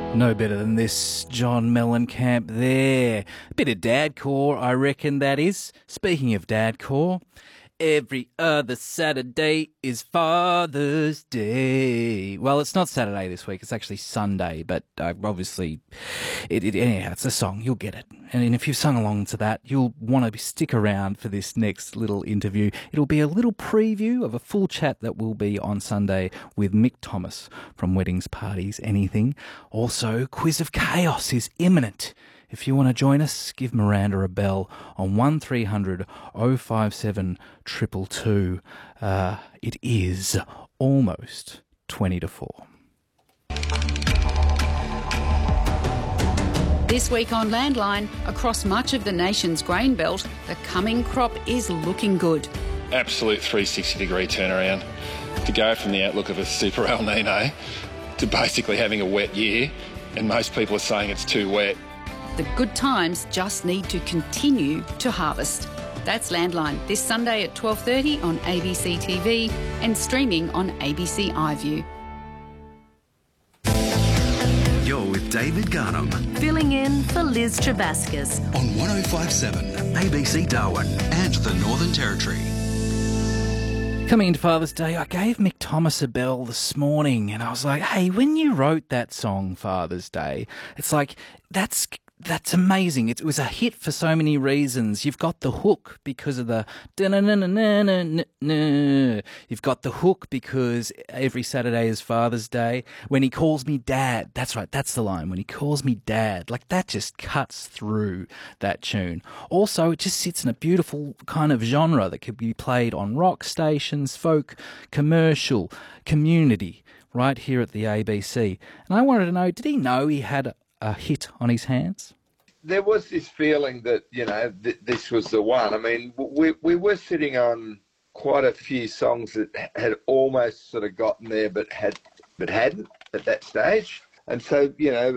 No better than this, John Mellencamp there. A bit of dadcore, I reckon that is. Speaking of dadcore, every other Saturday is Father's Day. Well, it's not Saturday this week, it's actually Sunday, but obviously, anyhow, it's a song, you'll get it. And if you've sung along to that, you'll want to stick around for this next little interview. It'll be a little preview of a full chat that will be on Sunday with Mick Thomas from Weddings, Parties, Anything. Also, Quiz of Chaos is imminent. If you want to join us, give Miranda a bell on 1300 057 222. It is almost 20 to 4. This week on Landline, across much of the nation's grain belt, the coming crop is looking good. Absolute 360-degree turnaround. To go from the outlook of a super El Nino to basically having a wet year, and most people are saying it's too wet. The good times just need to continue to harvest. That's Landline, this Sunday at 12:30 on ABC TV and streaming on ABC iView. You're with David Garnham Filling in for Liz Trebaskas on 1057 ABC Darwin and the Northern Territory. Coming into Father's Day, I gave Mick Thomas a bell this morning and I was like, hey, when you wrote that song, Father's Day, it's like, that's amazing. It was a hit for so many reasons. You've got the hook because of the da-na-na-na-na-na-na. You've got the hook because every Saturday is Father's Day. When he calls me dad, that's right, that's the line. When he calls me dad, like that just cuts through that tune. Also, it just sits in a beautiful kind of genre that could be played on rock stations, folk, commercial, community, right here at the ABC. And I wanted to know, did he know he had a hit on his hands? There was this feeling that, this was the one. I mean, we were sitting on quite a few songs that had almost sort of gotten there but hadn't at that stage. And so,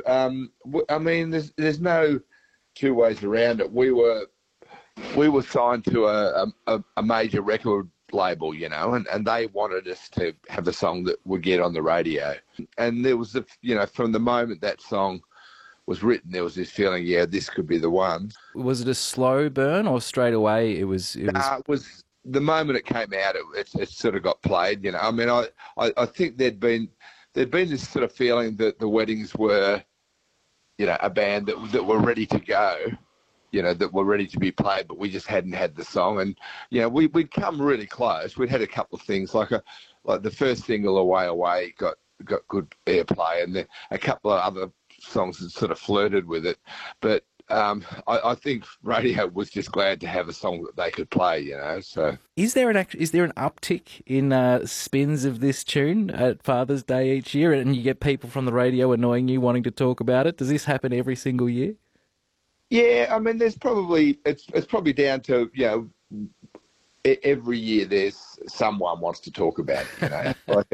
I mean, there's no two ways around it. We were signed to a major record label, and they wanted us to have a song that would get on the radio. And there was, from the moment that song was written, there was this feeling, this could be the one. Was it a slow burn or straight away it was... It was the moment it came out, it sort of got played, I mean, I think there'd been this sort of feeling that the Weddings were, a band that were ready to go, that were ready to be played, but we just hadn't had the song. And, we'd come really close. We'd had a couple of things, like the first single, Away Away, got good airplay, and then a couple of other songs that sort of flirted with it. But I think radio was just glad to have a song that they could play, so. Is there an uptick in spins of this tune at Father's Day each year, and you get people from the radio annoying you wanting to talk about it? Does this happen every single year? Yeah, I mean, it's probably down to, every year there's someone wants to talk about it,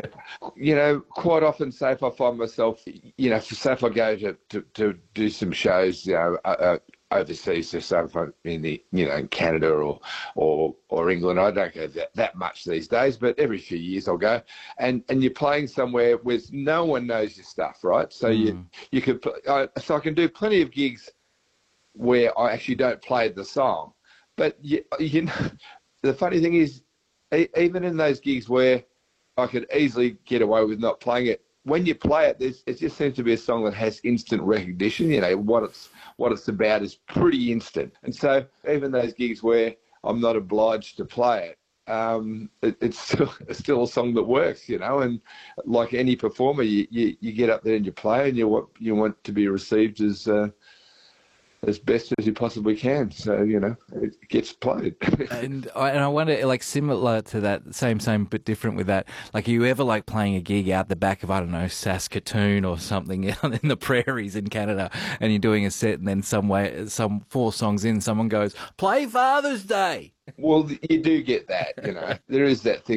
quite often, say if I find myself, say if I go to do some shows, overseas, so say if I'm in Canada or England, I don't go that much these days, but every few years I'll go, and you're playing somewhere where no one knows your stuff, right? So you could, so I can do plenty of gigs where I actually don't play the song, but the funny thing is, even in those gigs where I could easily get away with not playing it, when you play it, it just seems to be a song that has instant recognition. What it's about is pretty instant. And so even those gigs where I'm not obliged to play it, it's still a song that works, and like any performer, you get up there and you play, and you want to be received as best as you possibly can. So, it gets played. and I wonder, like, similar to that, same, but different with that, like, are you ever, like, playing a gig out the back of, I don't know, Saskatoon or something in the prairies in Canada, and you're doing a set, and then some 4 songs in, someone goes, play Father's Day! Well, you do get that, There is that thing